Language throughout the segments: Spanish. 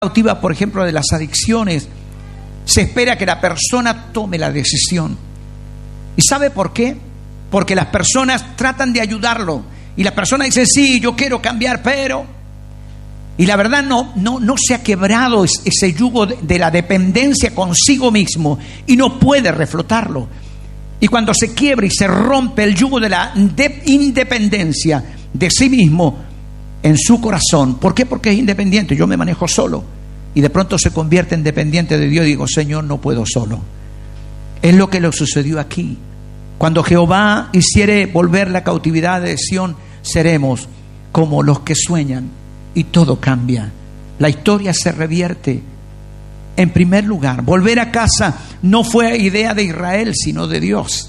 cautiva, por ejemplo, de las adicciones, se espera que la persona tome la decisión. ¿Y sabe por qué? Porque las personas tratan de ayudarlo. Y la persona dice, sí, yo quiero cambiar, pero... Y la verdad no se ha quebrado ese yugo de la dependencia consigo mismo y no puede reflotarlo. Y cuando se quiebra y se rompe el yugo de la independencia de sí mismo en su corazón, ¿por qué? Porque es independiente, yo me manejo solo. Y de pronto se convierte en dependiente de Dios y digo, Señor, no puedo solo. Es lo que le sucedió aquí. Cuando Jehová hiciere volver la cautividad de Sión, seremos como los que sueñan y todo cambia. La historia se revierte. En primer lugar, volver a casa no fue idea de Israel, sino de Dios.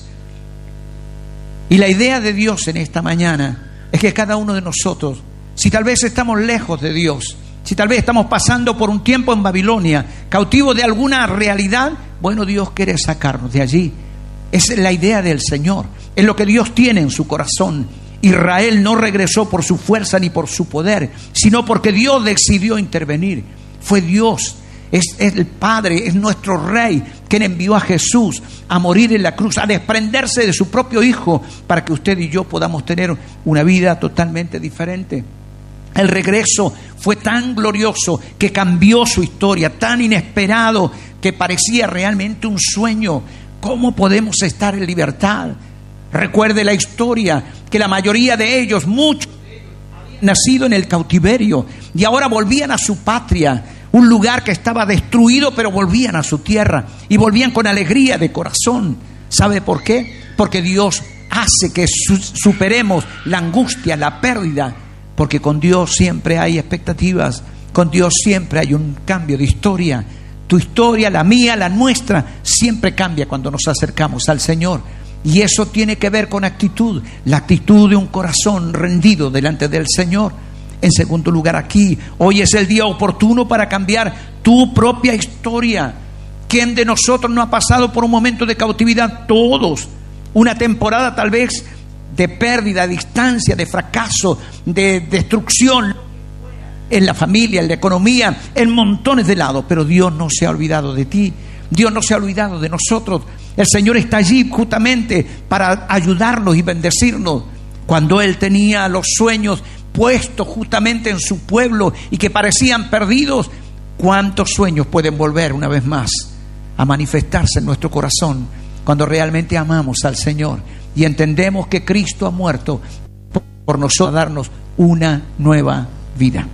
Y la idea de Dios en esta mañana es que cada uno de nosotros, si tal vez estamos lejos de Dios, si tal vez estamos pasando por un tiempo en Babilonia, cautivos de alguna realidad, bueno, Dios quiere sacarnos de allí. Esa es la idea del Señor, es lo que Dios tiene en su corazón. Israel no regresó por su fuerza ni por su poder, sino porque Dios decidió intervenir. Fue Dios, es el Padre, es nuestro Rey, quien envió a Jesús a morir en la cruz, a desprenderse de su propio Hijo, para que usted y yo podamos tener una vida totalmente diferente. El regreso fue tan glorioso que cambió su historia, tan inesperado que parecía realmente un sueño. ¿Cómo podemos estar en libertad? Recuerde la historia, que la mayoría de ellos, muchos de ellos, habían nacido en el cautiverio y ahora volvían a su patria, un lugar que estaba destruido, pero volvían a su tierra y volvían con alegría de corazón. ¿Sabe por qué? Porque Dios hace que superemos la angustia, la pérdida, porque con Dios siempre hay expectativas, con Dios siempre hay un cambio de historia. Tu historia, la mía, la nuestra, siempre cambia cuando nos acercamos al Señor. Y eso tiene que ver con actitud, la actitud de un corazón rendido delante del Señor. En segundo lugar, aquí, hoy es el día oportuno para cambiar tu propia historia. ¿Quién de nosotros no ha pasado por un momento de cautividad? Todos. Una temporada tal vez de pérdida, de distancia, de fracaso, de destrucción en la familia, en la economía, en montones de lados. Pero Dios no se ha olvidado de ti. Dios no se ha olvidado de nosotros. El Señor está allí justamente para ayudarnos y bendecirnos. Cuando Él tenía los sueños puestos justamente en su pueblo y que parecían perdidos, ¿cuántos sueños pueden volver una vez más a manifestarse en nuestro corazón cuando realmente amamos al Señor y entendemos que Cristo ha muerto por nosotros, a darnos una nueva vida,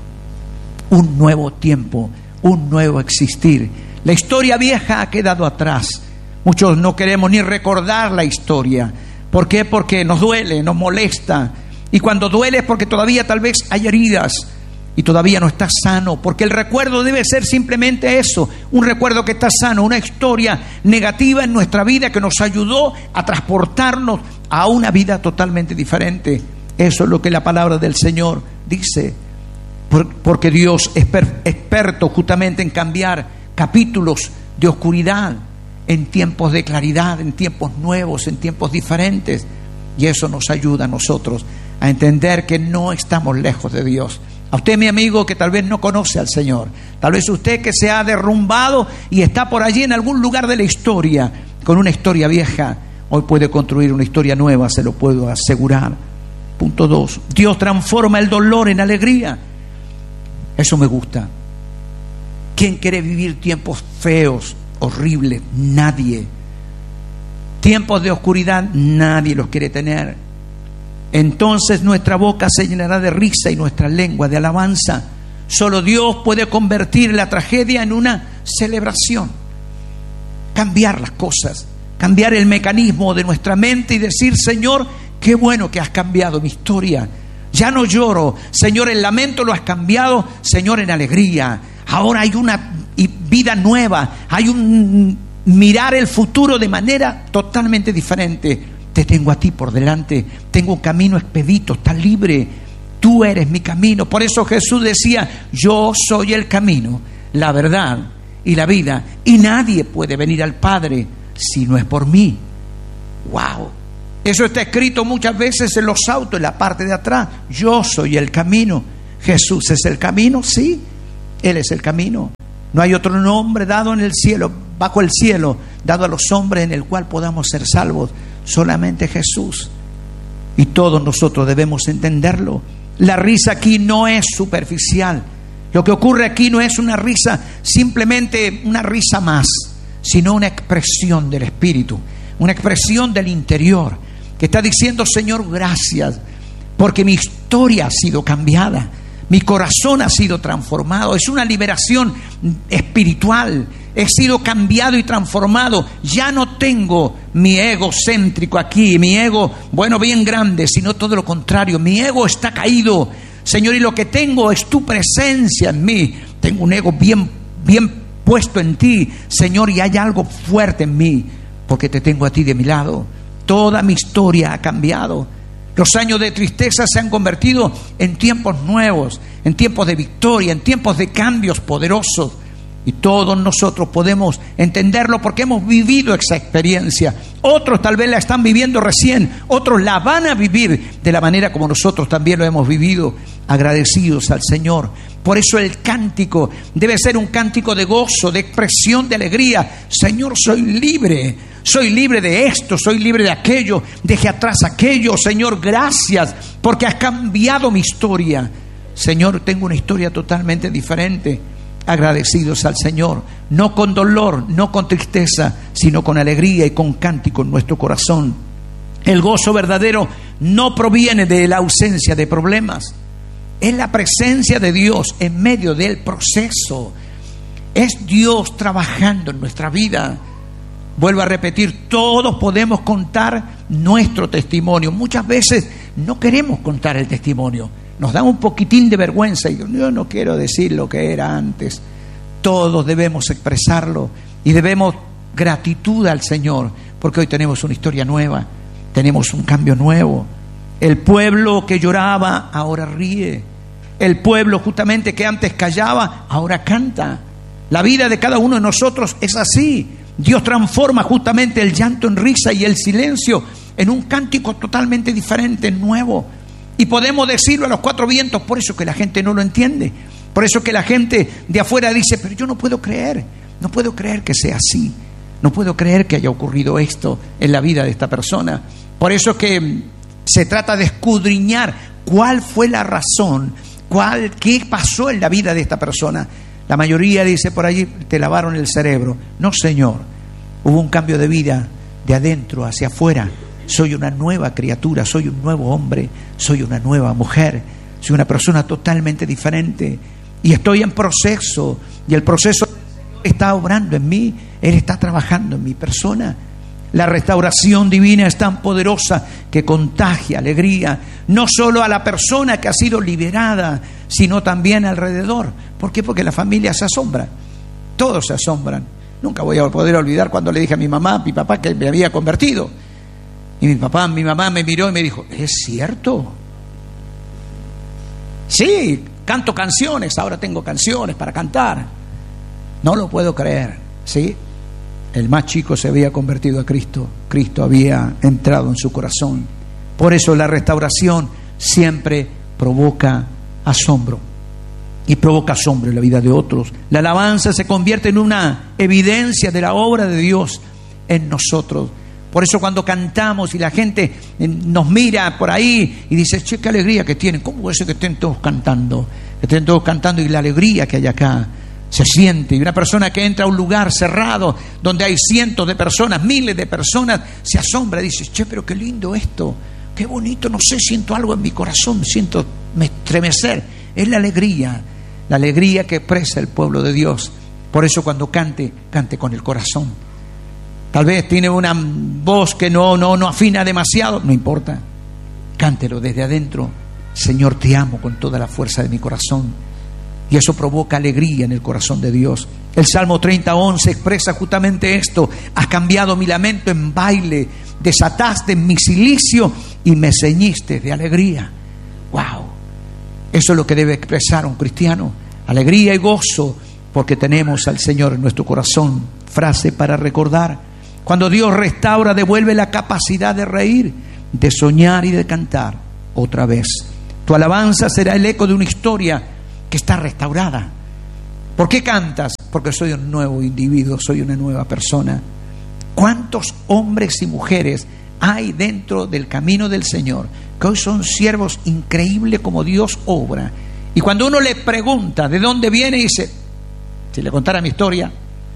un nuevo tiempo, un nuevo existir? La historia vieja ha quedado atrás. Muchos no queremos ni recordar la historia. ¿Por qué? Porque nos duele, nos molesta. Y cuando duele es porque todavía tal vez hay heridas y todavía no está sano. Porque el recuerdo debe ser simplemente eso, un recuerdo que está sano, una historia negativa en nuestra vida que nos ayudó a transportarnos a una vida totalmente diferente. Eso es lo que la palabra del Señor dice. Porque Dios es experto justamente en cambiar capítulos de oscuridad en tiempos de claridad, en tiempos nuevos, en tiempos diferentes. Y eso nos ayuda a nosotros a entender que no estamos lejos de Dios. A usted, mi amigo, que tal vez no conoce al Señor, tal vez usted que se ha derrumbado y está por allí en algún lugar de la historia, con una historia vieja, hoy puede construir una historia nueva, se lo puedo asegurar. Punto 2. Dios transforma el dolor en alegría. Eso me gusta. ¿Quién quiere vivir tiempos feos, horribles? Nadie. Tiempos de oscuridad, nadie los quiere tener. Entonces nuestra boca se llenará de risa y nuestra lengua de alabanza. Solo Dios puede convertir la tragedia en una celebración. Cambiar las cosas, cambiar el mecanismo de nuestra mente y decir: Señor, qué bueno que has cambiado mi historia. Ya no lloro, Señor, el lamento lo has cambiado, Señor, en alegría. Ahora hay una vida nueva, hay un mirar el futuro de manera totalmente diferente. Te tengo a ti por delante, tengo un camino expedito, estás libre, tú eres mi camino. Por eso Jesús decía: yo soy el camino, la verdad y la vida, y nadie puede venir al Padre si no es por mí. ¡Wow! Eso está escrito muchas veces en los autos, en la parte de atrás. Yo soy el camino. ¿Jesús es el camino? Sí. Él es el camino. No hay otro nombre dado en el cielo, bajo el cielo, dado a los hombres en el cual podamos ser salvos. Solamente Jesús. Y todos nosotros debemos entenderlo. La risa aquí no es superficial. Lo que ocurre aquí no es una risa, simplemente una risa más, sino una expresión del Espíritu, una expresión del interior, que está diciendo: Señor, gracias, porque mi historia ha sido cambiada, mi corazón ha sido transformado. Es una liberación espiritual. He sido cambiado y transformado. Ya no tengo mi ego céntrico aquí, mi ego, bueno, bien grande, sino todo lo contrario. Mi ego está caído, Señor, y lo que tengo es tu presencia en mí. Tengo un ego bien puesto en ti, Señor, y hay algo fuerte en mí, porque te tengo a ti de mi lado. Toda mi historia ha cambiado. Los años de tristeza se han convertido en tiempos nuevos, en tiempos de victoria, en tiempos de cambios poderosos. Y todos nosotros podemos entenderlo porque hemos vivido esa experiencia. Otros tal vez la están viviendo recién, otros la van a vivir de la manera como nosotros también lo hemos vivido, agradecidos al Señor. Por eso el cántico debe ser un cántico de gozo, de expresión, de alegría. Señor, soy libre de esto, soy libre de aquello, dejé atrás aquello. Señor, gracias porque has cambiado mi historia. Señor, tengo una historia totalmente diferente. Agradecidos al Señor, no con dolor, no con tristeza, sino con alegría y con cántico en nuestro corazón. El gozo verdadero no proviene de la ausencia de problemas, es la presencia de Dios en medio del proceso. Es Dios trabajando en nuestra vida. Vuelvo a repetir, todos podemos contar nuestro testimonio. Muchas veces no queremos contar el testimonio. Nos da un poquitín de vergüenza y yo no quiero decir lo que era antes. Todos debemos expresarlo y debemos gratitud al Señor, porque hoy tenemos una historia nueva, tenemos un cambio nuevo. El pueblo que lloraba ahora ríe. El pueblo justamente que antes callaba ahora canta. La vida de cada uno de nosotros es así. Dios transforma justamente el llanto en risa y el silencio en un cántico totalmente diferente, nuevo. Y podemos decirlo a los cuatro vientos. Por eso que la gente no lo entiende. Por eso que la gente de afuera dice: pero yo no puedo creer que sea así. No puedo creer que haya ocurrido esto en la vida de esta persona. Por eso que se trata de escudriñar cuál fue la razón, qué pasó en la vida de esta persona. La mayoría dice por allí: te lavaron el cerebro. No, Señor, hubo un cambio de vida de adentro hacia afuera. Soy una nueva criatura, soy un nuevo hombre, soy una nueva mujer, soy una persona totalmente diferente y estoy en proceso, y el proceso está obrando en mí, Él está trabajando en mi persona. La restauración divina es tan poderosa que contagia alegría, no solo a la persona que ha sido liberada, sino también alrededor. ¿Por qué? Porque la familia se asombra, todos se asombran. Nunca voy a poder olvidar cuando le dije a mi mamá, a mi papá, que me había convertido. Y mi mamá me miró y me dijo: ¿es cierto? Sí, canto canciones, ahora tengo canciones para cantar. No lo puedo creer, ¿sí? El más chico se había convertido a Cristo. Cristo había entrado en su corazón. Por eso la restauración siempre provoca asombro. Y provoca asombro en la vida de otros. La alabanza se convierte en una evidencia de la obra de Dios en nosotros. Por eso cuando cantamos y la gente nos mira por ahí y dice: che, qué alegría que tienen. ¿Cómo es que estén todos cantando? Que estén todos cantando, y la alegría que hay acá se siente. Y una persona que entra a un lugar cerrado donde hay cientos de personas, miles de personas, se asombra y dice: che, pero qué lindo esto, qué bonito, no sé, siento algo en mi corazón, siento estremecer. Es la alegría que expresa el pueblo de Dios. Por eso cuando cante con el corazón. Tal vez tiene una voz que no afina demasiado, no importa, cántelo desde adentro. Señor, te amo con toda la fuerza de mi corazón. Y eso provoca alegría en el corazón de Dios. El Salmo 30:11 expresa justamente esto: has cambiado mi lamento en baile, desataste mi cilicio y me ceñiste de alegría. ¡Wow! Eso es lo que debe expresar un cristiano: alegría y gozo, porque tenemos al Señor en nuestro corazón. Frase para recordar: cuando Dios restaura, devuelve la capacidad de reír, de soñar y de cantar otra vez. Tu alabanza será el eco de una historia que está restaurada. ¿Por qué cantas? Porque soy un nuevo individuo, soy una nueva persona. ¿Cuántos hombres y mujeres hay dentro del camino del Señor que hoy son siervos? Increíble como Dios obra. Y cuando uno le pregunta de dónde viene, dice, si le contara mi historia,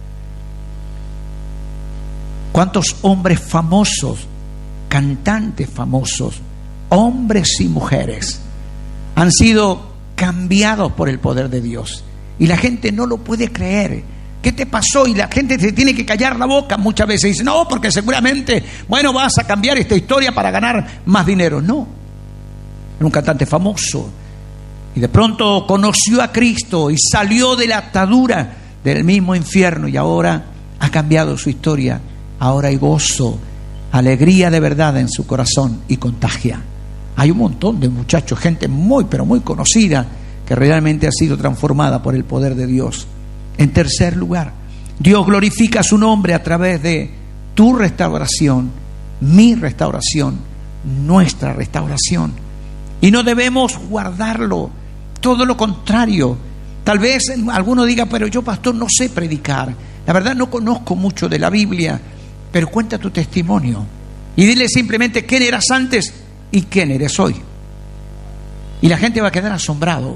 ¿cuántos hombres famosos, cantantes famosos, hombres y mujeres han sido cambiados por el poder de Dios? Y la gente no lo puede creer. ¿Qué te pasó? Y la gente se tiene que callar la boca. Muchas veces dice, no, porque seguramente, bueno, vas a cambiar esta historia para ganar más dinero. No, era un cantante famoso y de pronto conoció a Cristo y salió de la atadura del mismo infierno y ahora ha cambiado su historia. Ahora hay gozo, alegría de verdad en su corazón y contagia. Hay un montón de muchachos, gente muy pero muy conocida que realmente ha sido transformada por el poder de Dios. En tercer lugar, Dios glorifica su nombre a través de tu restauración, mi restauración, nuestra restauración. Y no debemos guardarlo, todo lo contrario. Tal vez alguno diga, pero yo, pastor, no sé predicar. La verdad no conozco mucho de la Biblia, pero cuenta tu testimonio. Y dile simplemente quién eras antes y quién eres hoy. Y la gente va a quedar asombrado.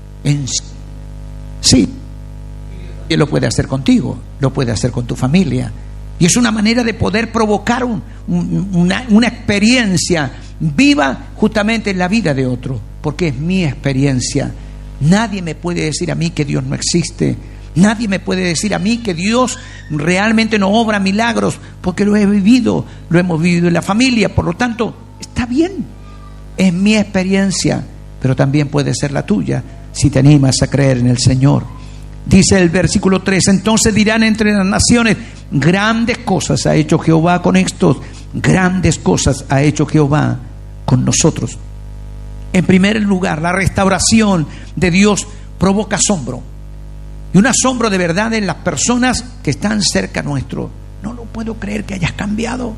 Sí, Él lo puede hacer contigo, lo puede hacer con tu familia. Y es una manera de poder provocar una experiencia viva justamente en la vida de otro, porque es mi experiencia. Nadie me puede decir a mí que Dios no existe. Nadie me puede decir a mí que Dios realmente no obra milagros, porque lo he vivido, lo hemos vivido en la familia. Por lo tanto, está bien, es mi experiencia, pero también puede ser la tuya si te animas a creer en el Señor. Dice el versículo 3, entonces dirán entre las naciones, grandes cosas ha hecho Jehová con estos, grandes cosas ha hecho Jehová con nosotros. En primer lugar, la restauración de Dios provoca asombro, y un asombro de verdad en las personas que están cerca nuestro. No lo puedo creer que hayas cambiado.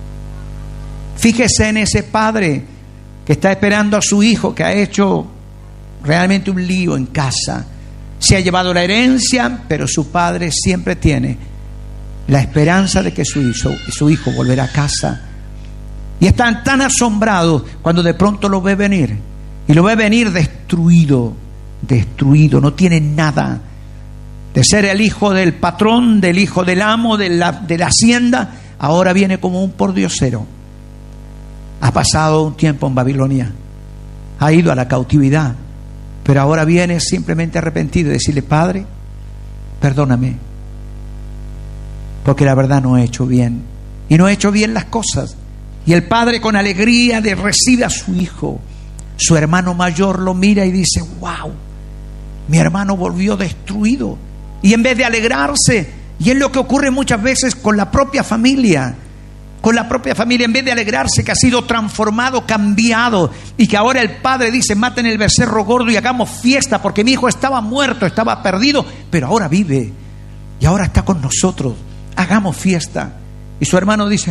Fíjese en ese padre que está esperando a su hijo, que ha hecho realmente un lío en casa. Se ha llevado la herencia, pero su padre siempre tiene la esperanza de que su hijo volverá a casa. Y están tan asombrados cuando de pronto lo ve venir. Y lo ve venir destruido, no tiene nada. De ser el hijo del patrón, del hijo del amo, de la hacienda, ahora viene como un pordiosero. Ha pasado un tiempo en Babilonia, ha ido a la cautividad, pero ahora viene simplemente arrepentido y decirle, Padre, perdóname, porque la verdad no he hecho bien, y no he hecho bien las cosas. Y el padre con alegría recibe a su hijo. Su hermano mayor lo mira y dice, wow, mi hermano volvió destruido. Y en vez de alegrarse, y es lo que ocurre muchas veces con la propia familia, en vez de alegrarse que ha sido transformado, cambiado, y que ahora el padre dice, maten el becerro gordo y hagamos fiesta, porque mi hijo estaba muerto, estaba perdido, pero ahora vive, y ahora está con nosotros, hagamos fiesta. Y su hermano dice,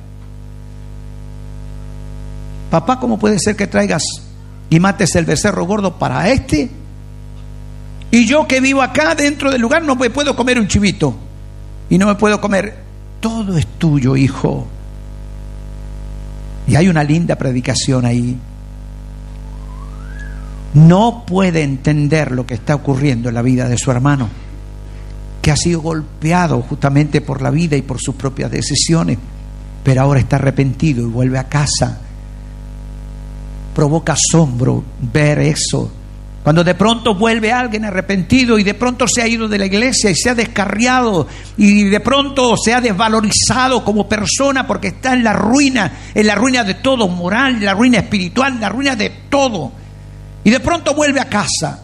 papá, ¿cómo puede ser que traigas y mates el becerro gordo para este? Y yo que vivo acá dentro del lugar no me puedo comer un chivito. Y no me puedo comer. Todo es tuyo, hijo. Y hay una linda predicación ahí. No puede entender lo que está ocurriendo en la vida de su hermano, que ha sido golpeado justamente por la vida y por sus propias decisiones, pero ahora está arrepentido y vuelve a casa. Provoca asombro ver eso. Cuando de pronto vuelve alguien arrepentido y de pronto se ha ido de la iglesia y se ha descarriado y de pronto se ha desvalorizado como persona porque está en la ruina de todo, moral, en la ruina espiritual, en la ruina de todo. Y de pronto vuelve a casa.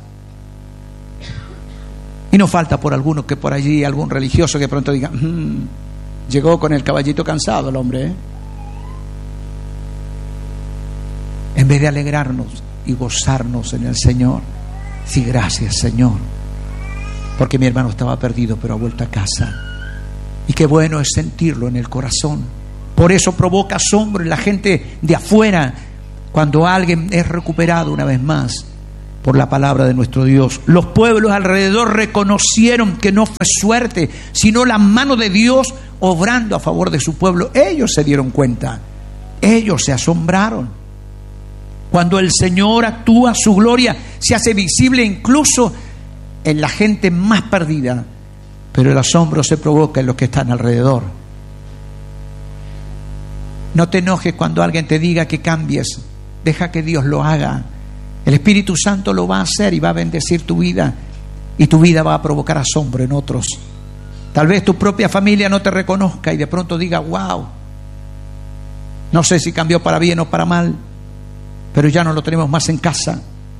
Y no falta por alguno que por allí, algún religioso que de pronto diga, llegó con el caballito cansado el hombre, En vez de alegrarnos y gozarnos en el Señor, sí, gracias, Señor, porque mi hermano estaba perdido pero ha vuelto a casa. Y qué bueno es sentirlo en el corazón. Por eso provoca asombro en la gente de afuera cuando alguien es recuperado una vez más. por la palabra de nuestro Dios. Los pueblos alrededor reconocieron que no fue suerte, sino la mano de Dios obrando a favor de su pueblo. Ellos se dieron cuenta, ellos se asombraron. Cuando el Señor actúa, su gloria se hace visible incluso en la gente más perdida, pero el asombro se provoca en los que están alrededor. No te enojes cuando alguien te diga que cambies, deja que Dios lo haga. El Espíritu Santo lo va a hacer y va a bendecir tu vida, y tu vida va a provocar asombro en otros. Tal vez tu propia familia no te reconozca y de pronto diga: wow, no sé si cambió para bien o para mal, pero ya no lo tenemos más en casa.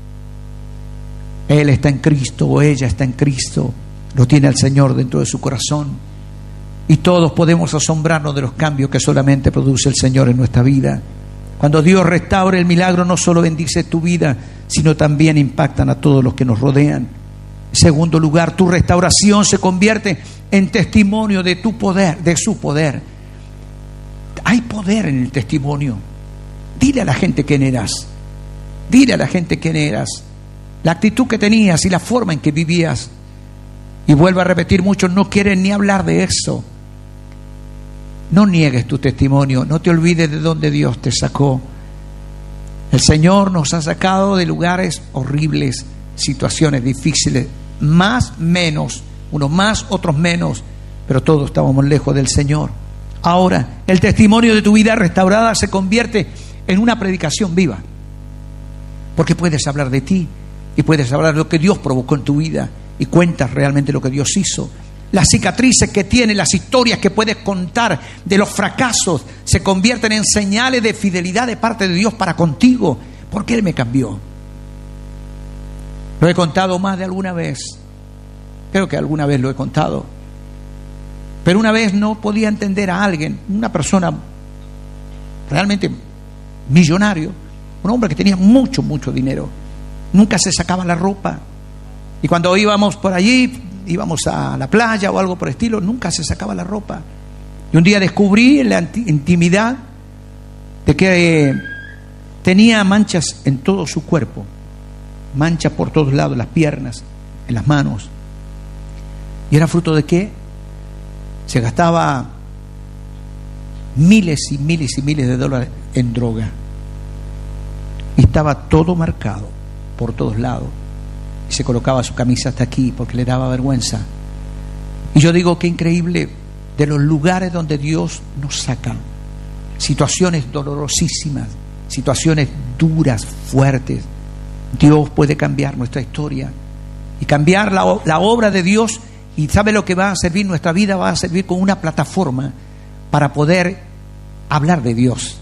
Él está en Cristo o ella está en Cristo, lo tiene el Señor dentro de su corazón, y todos podemos asombrarnos de los cambios que solamente produce el Señor en nuestra vida. Cuando Dios restaura el milagro, no solo bendice tu vida, sino también impactan a todos los que nos rodean. En segundo lugar, tu restauración se convierte en testimonio de tu poder, de su poder. Hay poder en el testimonio. Dile a la gente quién eras. Dile a la gente quién eras, la actitud que tenías y la forma en que vivías. Y vuelvo a repetir, muchos no quieren ni hablar de eso. No niegues tu testimonio, no te olvides de dónde Dios te sacó. El Señor nos ha sacado de lugares horribles, situaciones difíciles, más, menos, unos más, otros menos, pero todos estábamos lejos del Señor. Ahora, el testimonio de tu vida restaurada se convierte en una predicación viva, porque puedes hablar de ti y puedes hablar de lo que Dios provocó en tu vida y cuentas realmente lo que Dios hizo. Las cicatrices que tienes, las historias que puedes contar de los fracasos se convierten en señales de fidelidad de parte de Dios para contigo, porque Él me cambió. Lo he contado más de alguna vez, creo que alguna vez lo he contado, pero una vez no podía entender a alguien, una persona realmente millonario, un hombre que tenía mucho dinero, nunca se sacaba la ropa, y cuando íbamos por allí, íbamos a la playa o algo por el estilo, nunca se sacaba la ropa. Y un día descubrí en la intimidad de que tenía manchas en todo su cuerpo, manchas por todos lados, en las piernas, en las manos. ¿Y era fruto de qué? Se gastaba miles y miles y miles de dólares en droga. Y estaba todo marcado por todos lados. Y se colocaba su camisa hasta aquí porque le daba vergüenza. Y yo digo, qué increíble, de los lugares donde Dios nos saca, situaciones dolorosísimas, situaciones duras, fuertes, Dios puede cambiar nuestra historia y cambiar la obra de Dios. Y ¿sabe lo que va a servir? Nuestra vida va a servir como una plataforma para poder hablar de Dios,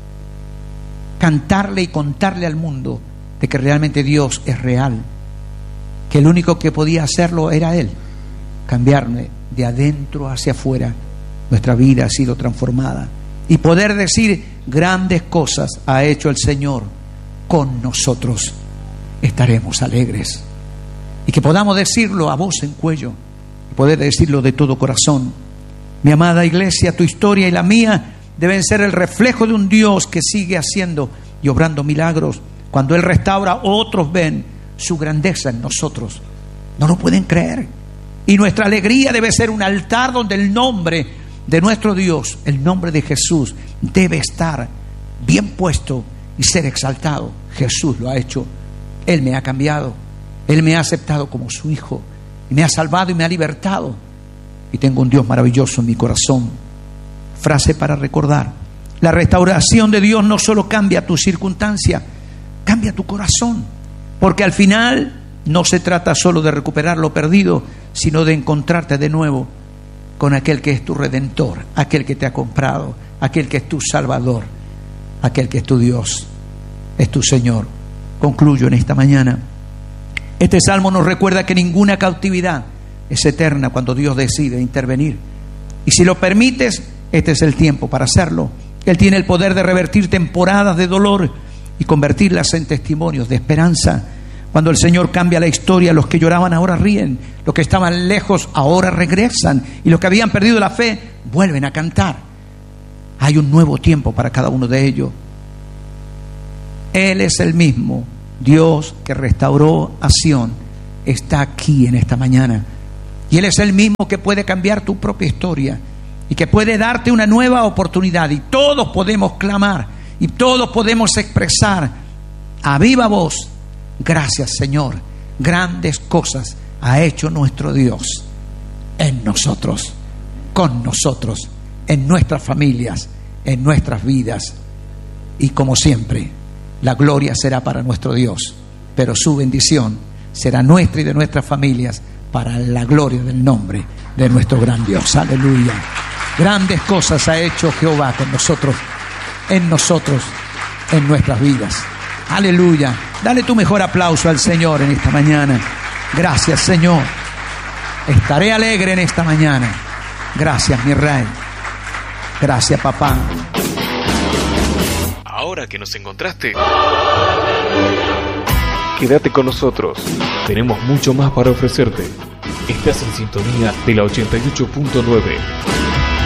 cantarle y contarle al mundo de que realmente Dios es real, que el único que podía hacerlo era Él, cambiarme de adentro hacia afuera. Nuestra vida ha sido transformada y poder decir: grandes cosas ha hecho el Señor con nosotros, estaremos alegres. Y que podamos decirlo a voz en cuello, y poder decirlo de todo corazón. Mi amada iglesia, tu historia y la mía deben ser el reflejo de un Dios que sigue haciendo y obrando milagros. Cuando Él restaura, otros ven su grandeza en nosotros. No lo pueden creer. Y nuestra alegría debe ser un altar donde el nombre de nuestro Dios, el nombre de Jesús, debe estar bien puesto y ser exaltado. Jesús lo ha hecho. Él me ha cambiado. Él me ha aceptado como su hijo y me ha salvado y me ha libertado. Y tengo un Dios maravilloso en mi corazón. Frase para recordar: la restauración de Dios no solo cambia tu circunstancia, cambia tu corazón. Porque al final no se trata solo de recuperar lo perdido, sino de encontrarte de nuevo con aquel que es tu Redentor, aquel que te ha comprado, aquel que es tu Salvador, aquel que es tu Dios, es tu Señor. Concluyo en esta mañana. Este salmo nos recuerda que ninguna cautividad es eterna cuando Dios decide intervenir. Y si lo permites, este es el tiempo para hacerlo. Él tiene el poder de revertir temporadas de dolor y convertirlas en testimonios de esperanza. Cuando el Señor cambia la historia, los que lloraban ahora ríen, los que estaban lejos ahora regresan, y los que habían perdido la fe vuelven a cantar. Hay un nuevo tiempo para cada uno de ellos. Él es el mismo Dios que restauró a Sión está aquí en esta mañana. Y Él es el mismo que puede cambiar tu propia historia y que puede darte una nueva oportunidad. Y todos podemos clamar y todos podemos expresar a viva voz: gracias, Señor, grandes cosas ha hecho nuestro Dios en nosotros, con nosotros, en nuestras familias, en nuestras vidas. Y como siempre, la gloria será para nuestro Dios, pero su bendición será nuestra y de nuestras familias, para la gloria del nombre de nuestro gran Dios. Aleluya. Grandes cosas ha hecho Jehová con nosotros, en nuestras vidas. Aleluya. Dale tu mejor aplauso al Señor en esta mañana. Gracias, Señor. Estaré alegre en esta mañana. Gracias, mi Rey. Gracias, papá. Ahora que nos encontraste, quédate con nosotros. Tenemos mucho más para ofrecerte. Estás en sintonía de la 88.9.